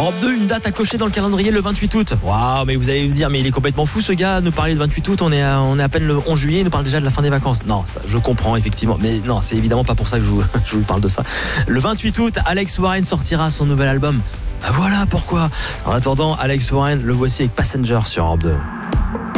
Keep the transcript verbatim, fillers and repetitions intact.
Europe deux, une date à cocher dans le calendrier le vingt-huit août. Waouh, mais vous allez vous dire, mais il est complètement fou ce gars, nous parler de vingt-huit août, on est à, on est à peine le onze juillet, il nous parle déjà de la fin des vacances. Non, ça, je comprends effectivement, mais non, c'est évidemment pas pour ça que je vous, je vous parle de ça. Le vingt-huit août, Alex Warren sortira son nouvel album. Ah voilà pourquoi. En attendant, Alex Warren, le voici avec Passenger sur Europe deux.